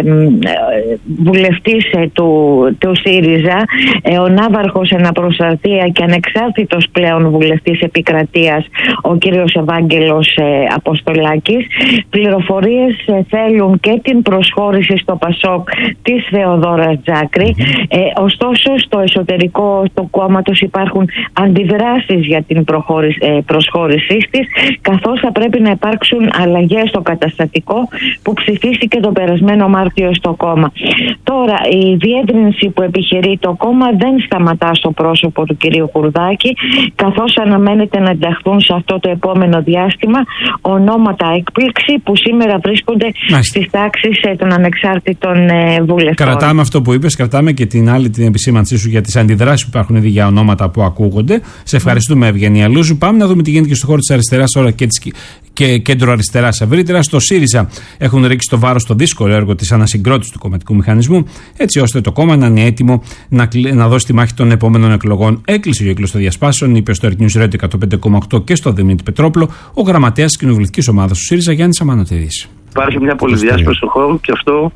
βουλευτής ε, του, του ΣΥΡΙΖΑ, ε, ο ναύαρχος εναπροστατεία και ανεξάρτητος πλέον βουλευτής επικρατείας, ο κύριος Ευάγγελος ε, Αποστολάκης. Πληροφορίες ε, θέλουν και την προσχώρηση στο Πασόκ της Θεοδόρας Τζάκρη. Ε, ωστόσο, στο εσωτερικό του κόμματος υπάρχουν αντιδράσεις για την προχώρηση, ε, προσχώρησή της, καθώς θα πρέπει να υπάρξουν αλλαγές στο καταστατικό που ψηφίστηκε τον περασμένο Μάρτιο στο κόμμα. Τώρα, η διεύρυνση που επιχειρεί το κόμμα δεν σταματά στο πρόσωπο του κυρίου Χουρδάκη, καθώς αναμένεται να ενταχθούν σε αυτό το επόμενο διάστημα ονόματα έκπληξη που σήμερα βρίσκονται στις τάξεις των ανεξάρτητων βουλευτών. Κρατάμε αυτό που είπες, κρατάμε και την άλλη την επισήμανσή σου για τις αντιδράσεις που υπάρχουν ήδη για ονόματα που ακούγονται. Σε ευχαριστούμε, Ευγενία Λούζου. Πάμε να δούμε τι γίνεται και στο χώρο της αριστεράς τώρα και της, και κέντρο-αριστεράς ευρύτερα. Στο ΣΥΡΙΖΑ έχουν ρίξει το βάρος στο δύσκολο έργο της ανασυγκρότησης του κομματικού μηχανισμού, έτσι ώστε το κόμμα να είναι έτοιμο να, να δώσει τη μάχη των επόμενων εκλογών. Έκλεισε ο κύκλος των διασπάσεων, είπε στο Air News Radio εκατόν πέντε κόμμα οκτώ και στο Δημήτρη Πετρόπουλο ο γραμματέας της κοινοβουλευτικής ομάδας του ΣΥΡΙΖΑ, Γιάννης Αμανατίδης. Υπάρχει μια πολυδιάσπαση στον χώρο και αυτό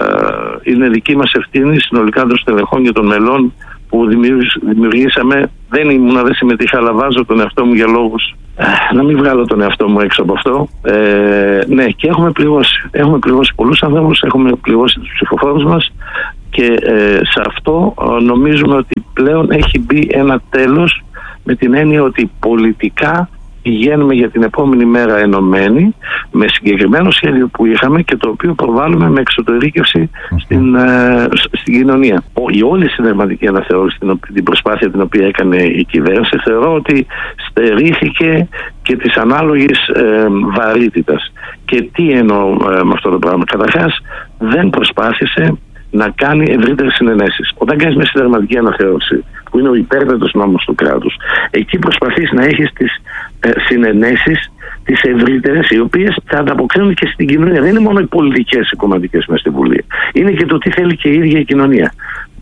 ε, είναι δική μας ευθύνη συνολικά των στελεχών και των μελών που δημιουργήσαμε. Δεν ήμουνα, δεν συμμετείχα, αλλά βάζω τον εαυτό μου για λόγους ε, να μην βγάλω τον εαυτό μου έξω από αυτό. Ε, ναι, και έχουμε πληρώσει. Έχουμε πληρώσει πολλούς ανθρώπους, έχουμε πληρώσει τους ψηφοφόρους μας και ε, σε αυτό ε, νομίζουμε ότι πλέον έχει μπει ένα τέλος, με την έννοια ότι πολιτικά πηγαίνουμε για την επόμενη μέρα ενωμένοι με συγκεκριμένο σχέδιο που είχαμε και το οποίο προβάλλουμε με εξωτερήκευση στην, ε, στην κοινωνία. Η όλη συνταγματική αναθεώρηση, την, την προσπάθεια την οποία έκανε η κυβέρνηση, θεωρώ ότι στερήθηκε και της ανάλογης ε, βαρύτητας. Και τι εννοώ ε, με αυτό το πράγμα? Καταρχάς, δεν προσπάθησε να κάνει ευρύτερες συνενέσεις. Όταν κάνεις μια συνταγματική αναθεώρηση, που είναι ο υπέρτατος νόμος του κράτους, εκεί προσπαθείς να έχεις τις ε, συνενέσεις, τις ευρύτερες, οι οποίες θα ανταποκρίνουν και στην κοινωνία. Δεν είναι μόνο οι πολιτικές, οι κομματικές μες στη Βουλή. Είναι και το τι θέλει και η ίδια η κοινωνία.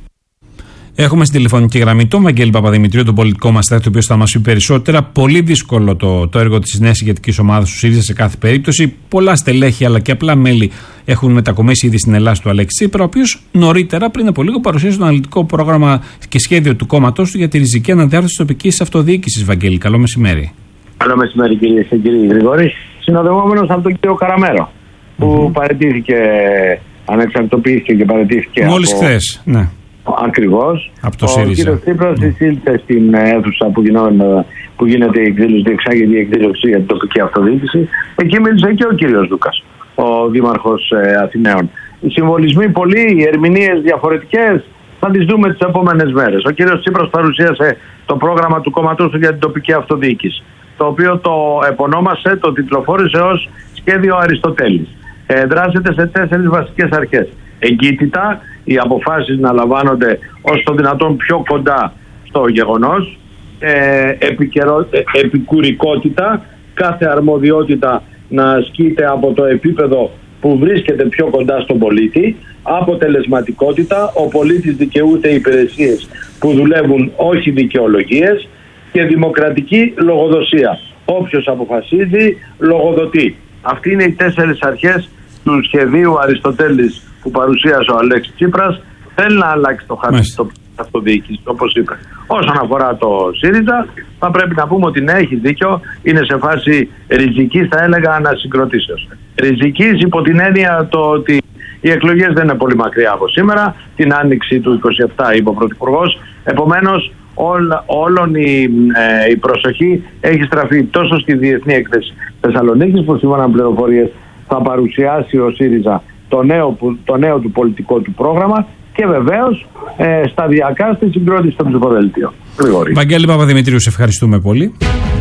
Έχουμε στην τηλεφωνική γραμμή τον Βαγγέλη Παπαδημητρίου, τον πολιτικό μας στρατό, ο οποίος θα μας πει περισσότερα. Πολύ δύσκολο το, το έργο της νέας ηγετικής ομάδας του ΣΥΡΙΖΑ σε κάθε περίπτωση. Πολλά στελέχη αλλά και απλά μέλη έχουν μετακομίσει ήδη στην Ελλάδα του Αλέξη Τσίπρα, ο οποίος νωρίτερα, πριν από λίγο, παρουσίασε το αναλυτικό πρόγραμμα και σχέδιο του κόμματός του για τη ριζική αναδιάρθρωση της τοπικής αυτοδιοίκησης. Βαγγέλη, καλό μεσημέρι. Καλό μεσημέρι, κυρίε και κύριοι Γρηγόρη. Συνοδευόμενος από τον κύριο Καραμέρο, που mm-hmm. παραιτήθηκε, ανεξαρτητοποιήθηκε και παραιτήθηκε. Μόλις από... χθες, ναι. Ακριβώς. Από το ο ΣΥΡΙΖΑ. κ. Τσίπρας εισήλθε στην αίθουσα που, που γίνεται η εκδήλωση, διεξάγεται η εκδήλωση για την τοπική αυτοδιοίκηση. Εκεί μίλησε και ο κ. Δούκας, ο Δήμαρχος ε, Αθηναίων. Οι συμβολισμοί πολλοί, οι ερμηνείες διαφορετικές, θα τις δούμε τις επόμενες μέρες. Ο κ. Τσίπρας παρουσίασε το πρόγραμμα του κόμματός του για την τοπική αυτοδιοίκηση, το οποίο το επωνόμασε, το τιτλοφόρησε ως σχέδιο Αριστοτέλης. Ε, δράσεται σε τέσσερις βασικές αρχές. Εγκύτητα, οι αποφάσεις να λαμβάνονται ως το δυνατόν πιο κοντά στο γεγονός. Ε, επικαιρο, ε, επικουρικότητα, κάθε αρμοδιότητα να ασκείται από το επίπεδο που βρίσκεται πιο κοντά στον πολίτη. Αποτελεσματικότητα, ο πολίτης δικαιούται υπηρεσίες που δουλεύουν, όχι δικαιολογίες. Και δημοκρατική λογοδοσία. Όποιος αποφασίζει, λογοδοτεί. Αυτοί είναι οι τέσσερις αρχές του σχεδίου Αριστοτέλης που παρουσίασε ο Αλέξης Τσίπρας. Θέλει να αλλάξει το χάρτη της αυτοδιοίκησης, όπως είπε. Όσον αφορά το ΣΥΡΙΖΑ, θα πρέπει να πούμε ότι ναι, έχει δίκιο, είναι σε φάση ριζικής, θα έλεγα, ανασυγκροτήσεως. Ριζικής υπό την έννοια το ότι οι εκλογές δεν είναι πολύ μακριά από σήμερα, την άνοιξη του είκοσι επτά είπε ο Πρωθυπουργός. Επομένως, Όλα, όλων η, ε, η προσοχή έχει στραφεί τόσο στη Διεθνή Έκθεση Θεσσαλονίκης, που σύμφωνα με πληροφορίες θα παρουσιάσει ο ΣΥΡΙΖΑ το νέο, το νέο του πολιτικό του πρόγραμμα, και βεβαίως ε, σταδιακά στη συγκρότηση των ψηφοδελτίων. Βαγγέλη Παπαδημητρίου, σε ευχαριστούμε πολύ.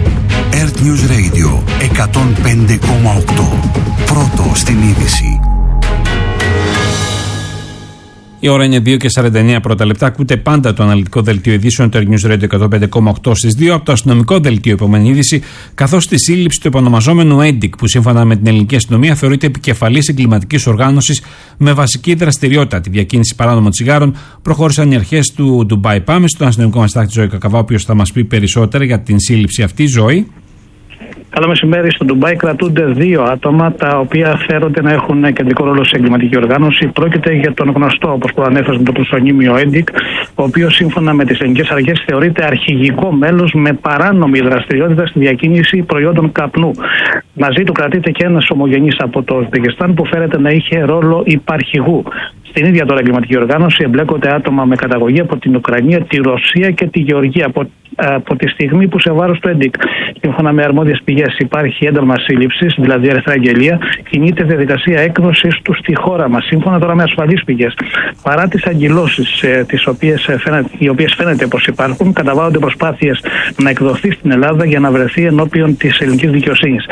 Air News Radio εκατόν πέντε κόμμα οκτώ. Πρώτο στην είδηση. Η ώρα είναι δύο και σαράντα εννέα πρώτα λεπτά. Ακούτε πάντα το αναλυτικό δελτίο ειδήσεων του Air News Radio εκατόν πέντε κόμμα οκτώ στις δύο. Από το αστυνομικό δελτίο, επόμενη είδηση, καθώς τη σύλληψη του επωνομαζόμενου έντικ, που σύμφωνα με την ελληνική αστυνομία θεωρείται επικεφαλής εγκληματικής οργάνωσης με βασική δραστηριότητα τη διακίνηση παράνομων τσιγάρων, προχώρησαν οι αρχές του Ντουμπάι. Πάμε στον αστυνομικό μας τάκτη Ζωή Κακαβά, ο οποίος θα μας πει περισσότερα για την σύλληψη αυτή. Ζωή. Καλό μεσημέρι. Στο Ντουμπάι κρατούνται δύο άτομα τα οποία φέρονται να έχουν κεντρικό ρόλο σε εγκληματική οργάνωση. Πρόκειται για τον γνωστό, όπως προανέφερε, με το προσωνύμιο έντικ, ο οποίος σύμφωνα με τις ελληνικές αρχές θεωρείται αρχηγικό μέλος με παράνομη δραστηριότητα στη διακίνηση προϊόντων καπνού. Μαζί του κρατείται και ένας ομογενής από το Ουσμπεκιστάν που φέρεται να είχε ρόλο υπαρχηγού. Στην ίδια τώρα εγκληματική οργάνωση εμπλέκονται άτομα με καταγωγή από την Ουκρανία, τη Ρωσία και τη Γεωργία από, από τη στιγμή που σε βάρος του έντικ, σύμφωνα με αρμόδιες πηγές, υπάρχει ένταλμα σύλληψης, δηλαδή αριστερά αγγελία, κινείται διαδικασία έκδοσης του στη χώρα μας, σύμφωνα τώρα με ασφαλείς πηγές. Παρά τις αγκυλώσεις, ε, τις οποίες, ε, φαίνεται, οι οποίες φαίνεται πως υπάρχουν, καταβάλλονται προσπάθειες να εκδοθεί στην Ελλάδα για να βρεθεί ενώπιον της ελληνικής δικαιοσύνης.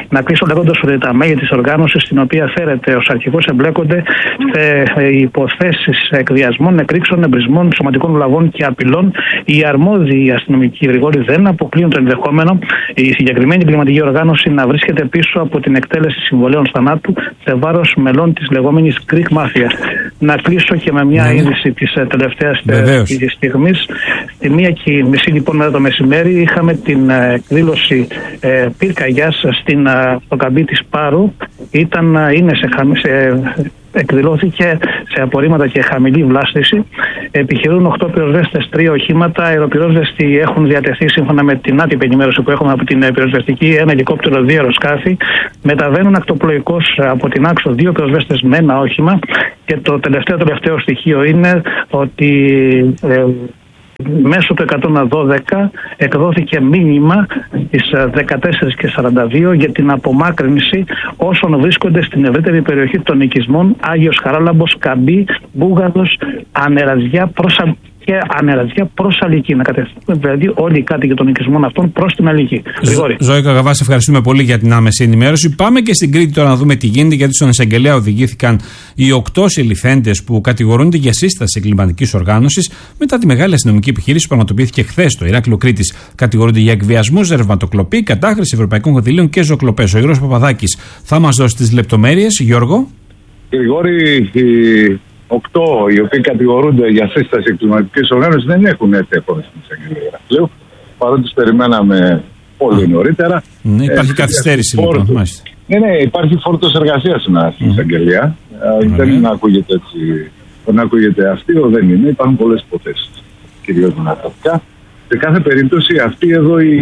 Να κλείσω λέγοντας ότι τα μέλη της οργάνωσης, στην οποία φέρεται ως αρχηγός, εμπλέκονται σε υποθέσεις εκβιασμών, εκρήξεων, εμπρισμών, σωματικών βλαβών και απειλών. Οι αρμόδιοι αστυνομικοί, Γρηγόρη, δεν αποκλείουν το ενδεχόμενο η συγκεκριμένη εγκληματική οργάνωση να βρίσκεται πίσω από την εκτέλεση συμβολέων θανάτου σε βάρος μελών της λεγόμενης Greek Mafia. Να κλείσω και με μια είδηση της τελευταίας στιγμής. Στη μία και μισή λοιπόν μετά το μεσημέρι είχαμε την εκδήλωση ε, πυρκαγιάς στην, στο καμπί της Πάρου. Ήταν, είναι σε, σε, εκδηλώθηκε σε απορρίμματα και χαμηλή βλάστηση. Επιχειρούν οκτώ πυροσβέστες, τρία οχήματα. Οι αεροπυρόσβεστοι έχουν διατεθεί, σύμφωνα με την άτυπη ενημέρωση που έχουμε από την πυροσβεστική, ένα ελικόπτερο, δύο αεροσκάφη. Μεταβαίνουν ακτοπλοϊκώς από την Άξο δύο πυροσβέστες με ένα όχημα. Και το τελευταίο τελευταίο στοιχείο είναι ότι ε, μέσω του εκατόν δώδεκα εκδόθηκε μήνυμα στις δεκατέσσερις και σαράντα δύο για την απομάκρυνση όσων βρίσκονται στην ευρύτερη περιοχή των οικισμών Άγιος Χαράλαμπος, Καμπή, Μπούγαδος, Ανεραζιά, Προσα... και Ανεραζιά προς Αλική. Να κατευθύνουν δηλαδή όλοι οι κάτοικοι των οικισμών αυτών προς την Αλική. Ζωή Καγαβά, σε ευχαριστούμε πολύ για την άμεση ενημέρωση. Πάμε και στην Κρήτη τώρα να δούμε τι γίνεται, γιατί στον εισαγγελέα οδηγήθηκαν οι οκτώ συλληφθέντες που κατηγορούνται για σύσταση εγκληματικής οργάνωσης μετά τη μεγάλη αστυνομική επιχείρηση που πραγματοποιήθηκε χθες στο Ηράκλειο Κρήτης. Κατηγορούνται για εκβιασμούς, ρευματοκλοπή, κατάχρηση ευρωπαϊκών κονδυλίων και ζωοκλοπές. Ο Γιώργος Παπαδάκης θα μας δώσει τις λεπτομέρειες. Γιώργο. Γρηγόρη, οκτώ οι οποίοι κατηγορούνται για σύσταση εγκληματικής οργάνωσης δεν έχουν έρθει ακόμα στην εισαγγελία Ηρακλείου, παρότι τους περιμέναμε πολύ νωρίτερα. Ναι, υπάρχει ε, καθυστέρηση λοιπόν. Μάλιστα. Ναι, ναι, υπάρχει φόρτος εργασίας στην εισαγγελία. Mm. Δεν είναι, ακούγεται έτσι, δεν ακούγεται αστείο, δεν είναι. Υπάρχουν πολλές υποθέσεις, κυρίως με ναρκωτικά. Σε κάθε περίπτωση αυτή εδώ η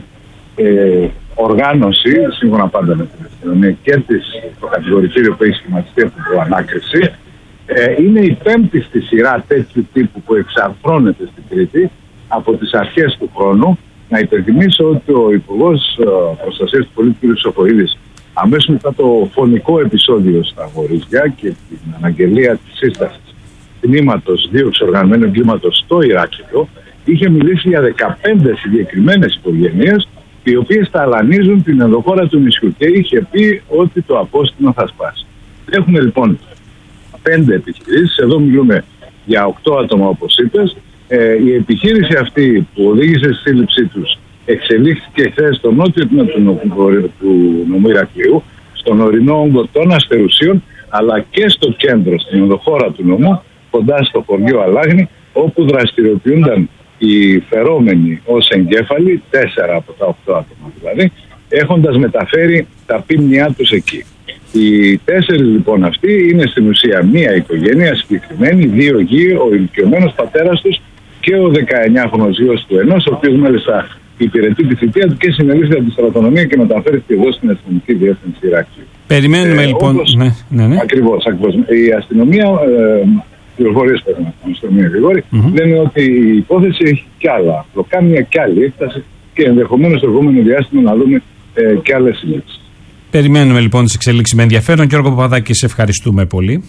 ε, οργάνωση, σύμφωνα πάντα με την αστυνομία και της, το κατηγορητήριο που έχει σχηματιστεί από την προανάκριση, Ε, είναι η πέμπτη στη σειρά τέτοιου τύπου που εξαρθρώνεται στην Κρήτη από τις αρχές του χρόνου. Να υπενθυμίσω ότι ο Υπουργός Προστασίας του Πολίτη κ. Σοφοίδης, αμέσως μετά το φωνικό επεισόδιο στα Βορίζια και την αναγγελία της σύστασης τμήματος δίωξης οργανωμένου εγκλήματος στο Ηράκλειο, είχε μιλήσει για δεκαπέντε συγκεκριμένες οικογένειες, οι οποίες ταλανίζουν την ενδοχώρα του νησιού, και είχε πει ότι το απόστημα θα σπάσει. Έχουμε λοιπόν πέντε επιχειρήσεις, εδώ μιλούμε για οκτώ άτομα όπως είπες. Ε, η επιχείρηση αυτή που οδήγησε στη σύλληψή τους εξελίχθηκε χθες στο νότιο τμήμα του, του νομού Ηρακλείου, στον ορεινό όγκο των Αστερουσίων, αλλά και στο κέντρο, στην ενδοχώρα του νομού, κοντά στο χωριό Αλάγνη, όπου δραστηριοποιούνταν οι φερόμενοι ως εγκέφαλοι, τέσσερα από τα οκτώ άτομα δηλαδή, έχοντας μεταφέρει τα πίμνιά τους εκεί. Οι τέσσερις λοιπόν αυτοί είναι στην ουσία μία οικογένεια συγκεκριμένη, δύο γη, ο ηλικιωμένος πατέρας τους και ο δεκαεννιάχρονος γιος του ενός, ο οποίος μάλιστα υπηρετεί τη θητεία του και συνελήφθη από τη στρατονομία και μεταφέρθηκε εδώ στην αστυνομική διεύθυνση Ηράκλειου. Περιμένουμε ε, λοιπόν. Όπως, ναι, ναι, ναι. Ακριβώς, ακριβώς. Η αστυνομία, ε, πληροφορίες πέρα από την αστυνομία Γρηγόρη, mm-hmm. λένε ότι η υπόθεση έχει κι άλλα. Το κάνει μια κι άλλη έκταση και ενδεχομένως στο επόμενο διάστημα να δούμε ε, κι άλλες συλλήψεις. Περιμένουμε λοιπόν τις εξελίξεις με ενδιαφέρον. Γιώργο Παπαδάκη, σε ευχαριστούμε πολύ.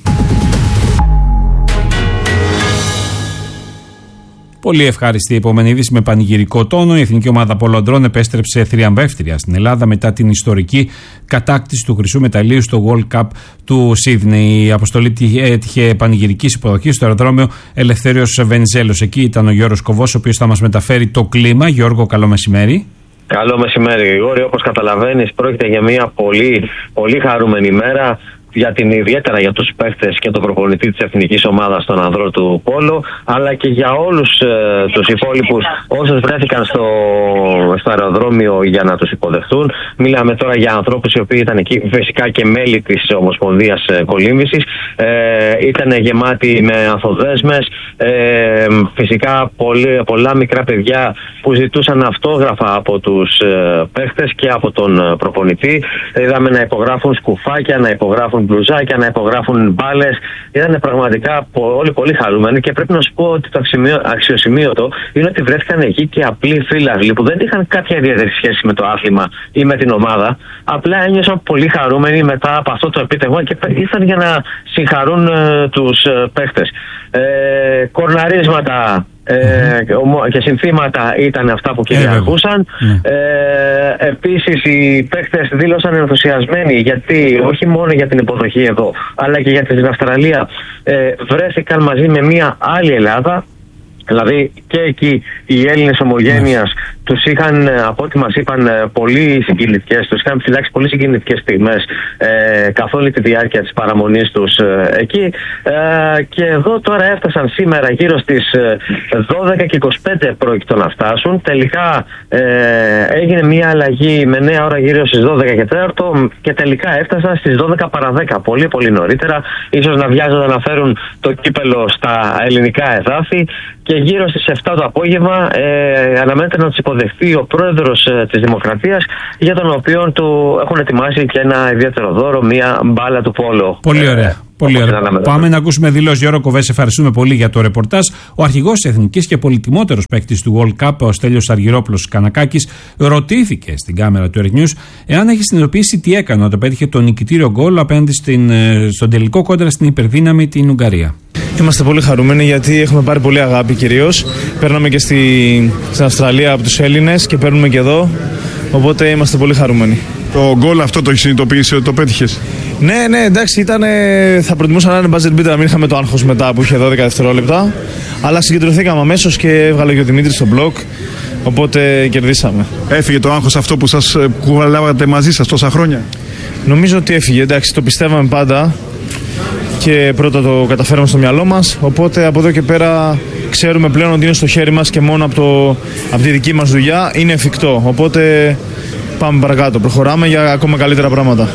Πολύ ευχάριστη η επόμενη είδηση με πανηγυρικό τόνο. Η εθνική ομάδα πολλοντρών επέστρεψε θριαμβεύτρια στην Ελλάδα μετά την ιστορική κατάκτηση του χρυσού μεταλλίου στο World Cup του Σίδνεϊ. Η αποστολή έτυχε πανηγυρικής υποδοχής στο αεροδρόμιο Ελευθέριος Βενιζέλος. Εκεί ήταν ο Γιώργος Κοβός, ο οποίος θα μας μεταφέρει το κλίμα. Γιώργο, καλό μεσημέρι. Καλό μεσημέρι, Γρηγόρη. Όπως καταλαβαίνεις, πρόκειται για μια πολύ, πολύ χαρούμενη μέρα. Για την, ιδιαίτερα για τους παίχτες και τον προπονητή της εθνικής ομάδας, τον ανδρό του Πόλο, αλλά και για όλους ε, τους υπόλοιπους όσους βρέθηκαν στο, στο αεροδρόμιο για να τους υποδεχτούν. Μιλάμε τώρα για ανθρώπους οι οποίοι ήταν εκεί, φυσικά και μέλη της Ομοσπονδίας ε, Κολύμβησης. Ε, ήταν γεμάτοι με ανθοδέσμες, ε, φυσικά πολύ, πολλά μικρά παιδιά που ζητούσαν αυτόγραφα από τους ε, παίχτες και από τον προπονητή. Είδαμε να υπογράφουν σκουφάκια, να υπογράφουν μπλουζάκια, να υπογράφουν μπάλες. Ήταν πραγματικά όλοι πολύ χαρούμενοι και πρέπει να σου πω ότι το αξιοσημείωτο είναι ότι βρέθηκαν εκεί και απλοί φίλαθλοι που δεν είχαν κάποια ιδιαίτερη σχέση με το άθλημα ή με την ομάδα. Απλά ένιωσαν πολύ χαρούμενοι μετά από αυτό το επίτευγμα και ήρθαν για να συγχαρούν ε, τους ε, παίχτες. Ε, κορναρίσματα, mm-hmm. και συνθήματα ήταν αυτά που κυριαρχούσαν. Mm-hmm. Ε, επίσης οι παίκτες δήλωσαν ενθουσιασμένοι, γιατί όχι μόνο για την υποδοχή εδώ, αλλά και για την Αυστραλία ε, βρέθηκαν μαζί με μια άλλη Ελλάδα. Δηλαδή και εκεί οι Έλληνες ομογένειας mm. τους είχαν, από ό,τι μας είπαν, πολύ συγκινητικές, τους είχαν φυλάξει πολύ συγκινητικές στιγμές ε, καθ' όλη τη διάρκεια της παραμονής τους ε, εκεί. Ε, και εδώ τώρα έφτασαν σήμερα γύρω στις δώδεκα και είκοσι πέντε πρόκειτο να φτάσουν. Τελικά ε, έγινε μια αλλαγή με νέα ώρα γύρω στις δώδεκα και τέσσερα και τελικά έφτασαν στις δώδεκα παρά δέκα, πολύ πολύ νωρίτερα. Ίσως να βιάζονται να φέρουν το κύπελο στα ελληνικά εδάφη. Και γύρω στις επτά το απόγευμα ε, αναμένεται να τους υποδεχθεί ο πρόεδρος ε, της Δημοκρατίας, για τον οποίο του έχουν ετοιμάσει και ένα ιδιαίτερο δώρο, μια μπάλα του πόλο. Πολύ ωραία. Ε, Πολύ ωραία. Πάμε να ακούσουμε δηλώσεις. Γιώργο Κοβές, ευχαριστούμε πολύ για το ρεπορτάζ. Ο αρχηγός της Εθνικής και πολυτιμότερος παίκτης του World Cup, ο Στέλιος Αργυρόπουλος Κανακάκης, ρωτήθηκε στην κάμερα του Earth News εάν έχει συνειδητοποιήσει τι έκανε όταν πέτυχε το νικητήριο γκολ απέναντι στην, στον τελικό κόντρα στην υπερδύναμη την Ουγγαρία. Είμαστε πολύ χαρούμενοι, γιατί έχουμε πάρει πολύ αγάπη κυρίως. Παίρναμε και στη, στην Αυστραλία από τους Έλληνες και παίρνουμε και εδώ. Οπότε είμαστε πολύ χαρούμενοι. Το γκολ αυτό το έχει συνειδητοποιήσει ότι το πέτυχες? Ναι, ναι, εντάξει, ήταν, θα προτιμούσα να είναι buzzer beater, να μην είχαμε το άγχος μετά που είχε δώδεκα δευτερόλεπτα. Αλλά συγκεντρωθήκαμε αμέσως και έβγαλε και ο Δημήτρης στο μπλοκ. Οπότε κερδίσαμε. Έφυγε το άγχος αυτό που σας κουβαλάγατε μαζί σας τόσα χρόνια? Νομίζω ότι έφυγε, εντάξει, το πιστεύαμε πάντα. Και πρώτα το καταφέραμε στο μυαλό μας, οπότε από εδώ και πέρα ξέρουμε πλέον ότι είναι στο χέρι μας και μόνο από, το, από τη δική μας δουλειά είναι εφικτό. Οπότε πάμε παρακάτω, προχωράμε για ακόμα καλύτερα πράγματα.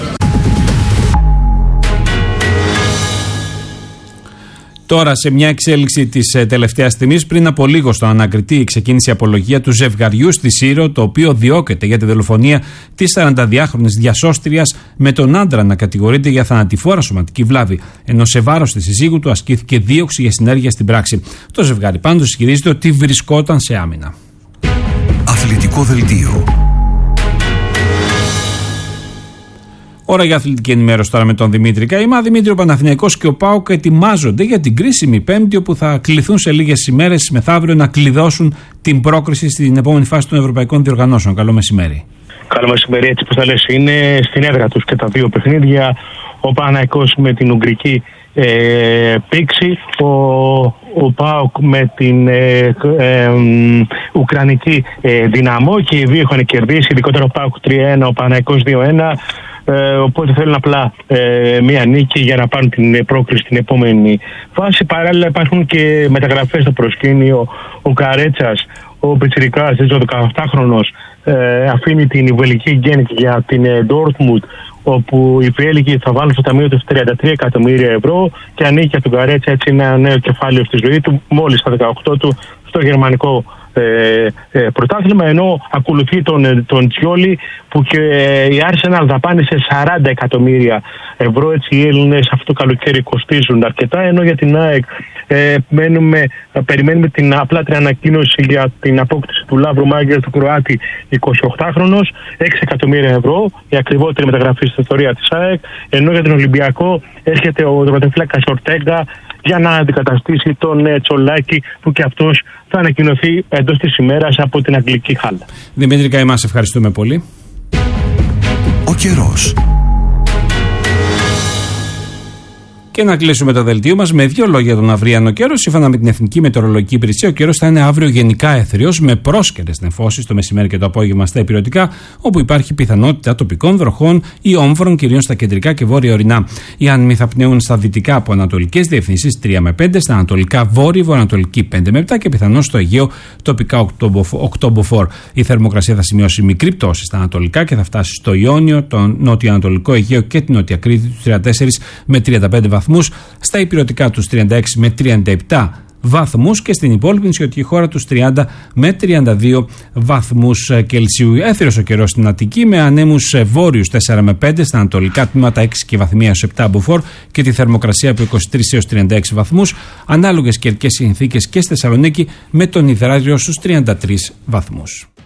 Τώρα, σε μια εξέλιξη της ε, τελευταίας στιγμής, πριν από λίγο στον ανακριτή ξεκίνησε η απολογία του ζευγαριού στη Σύρο, το οποίο διώκεται για τη δολοφονία της σαρανταδυάχρονης διασώστριας, με τον άντρα να κατηγορείται για θανατηφόρα σωματική βλάβη, ενώ σε βάρος της συζύγου του ασκήθηκε δίωξη για συνέργεια στην πράξη. Το ζευγάρι πάντως ισχυρίζεται ότι βρισκόταν σε άμυνα. Αθλητικό δελτίο. Ώρα για αθλητική ενημέρωση τώρα με τον Δημήτρη Καημά. Δημήτρη, ο Παναθηναϊκός και ο ΠΑΟΚ ετοιμάζονται για την κρίσιμη Πέμπτη, όπου θα κληθούν σε λίγες ημέρες μεθαύριο να κλειδώσουν την πρόκριση στην επόμενη φάση των ευρωπαϊκών διοργανώσεων. Καλό μεσημέρι. Καλό μεσημέρι, έτσι που θα λες, είναι στην έδρα τους και τα δύο παιχνίδια. Ο Παναθηναϊκός με την Ουγγρική ε, πήξη, ο, ο ΠΑΟΚ με την ε, ε, ε, Ουκρανική ε, Δυναμό, και οι δύο έχουν κερδίσει, ειδικότερα ο ΠΑΟΚ τρία ένα, ο Παναθηναϊκός δύο ένα. Ε, οπότε θέλουν απλά ε, μία νίκη για να πάρουν την πρόκριση στην επόμενη φάση. Παράλληλα υπάρχουν και μεταγραφές στο προσκήνιο. Ο Καρέτσας, ο πιτσιρικάς, ο δεκαοκτάχρονος, ε, αφήνει την Βελγική Γκένικ για την Ντόρτμουντ, όπου οι Βέλγοι θα βάλουν στο ταμείο του τριάντα τρία εκατομμύρια ευρώ, και ανήκει από τον Καρέτσα έτσι ένα νέο κεφάλαιο στη ζωή του, μόλις στα δεκαοκτώ του, στο γερμανικό Ε, ε, πρωτάθλημα, ενώ ακολουθεί τον, τον Τσιόλι, που και ε, η Arsenal δαπάνησε σαράντα εκατομμύρια ευρώ. Έτσι οι Έλληνες αυτό το καλοκαίρι κοστίζουν αρκετά, ενώ για την ΑΕΚ ε, μένουμε, περιμένουμε την απλά την ανακοίνωση για την απόκτηση του Λαύρου Μάγκερ, του Κροάτη, εικοσιοκτάχρονος, έξι εκατομμύρια ευρώ, η ακριβότερη μεταγραφή στην ιστορία της ΑΕΚ, ενώ για τον Ολυμπιακό έρχεται ο τερματοφύλακας Ορτέγκα για να αντικαταστήσει τον ε, Τσολάκη, που και αυτός θα ανακοινωθεί εντός της ημέρας από την Αγγλική Χάλα. Δημήτρη Καημά, σε ευχαριστούμε πολύ. Ο καιρός. Και να κλείσουμε το δελτίο μας με δύο λόγια τον αυριανό καιρό. Σύμφωνα με την Εθνική Μετεωρολογική Υπηρεσία, ο καιρός θα είναι αύριο γενικά έθριος, με πρόσκαιρες νεφώσεις το μεσημέρι και το απόγευμα στα υπηρετικά, όπου υπάρχει πιθανότητα τοπικών βροχών ή όμφρων, κυρίως στα κεντρικά και βόρεια ορεινά. Οι άνεμοι θα πνέουν στα δυτικά από ανατολικές διευθύνσεις τρία με πέντε, στα ανατολικά βόρειο, βορειοανατολική πέντε με επτά και πιθανώς στο Αιγαίο τοπικά οκτώ μποφόρ. Η θερμοκρασία θα σημειώσει μικρή πτώση στα ανατολικά και θα φτάσει στο Ιόνιο, το νότιο-ανατολικό Αιγαίο και την Νότια Κρήτη του τριάντα τέσσερα με τριάντα πέντε βαθμούς. Στα υπηρετικά τους τριάντα έξι με τριάντα επτά βαθμούς και στην υπόλοιπη νησιωτική χώρα τους τριάντα με τριάντα δύο βαθμούς Κελσίου. Έθριος ο καιρός στην Αττική με ανέμους βόρειους τέσσερα με πέντε, στα ανατολικά τμήματα έξι και βαθμία έως επτά μποφόρ και τη θερμοκρασία από είκοσι τρεις έως τριάντα έξι βαθμούς. Ανάλογες καιρικές συνθήκες και στη Θεσσαλονίκη με τον υδράριο στους τριάντα τρεις βαθμούς.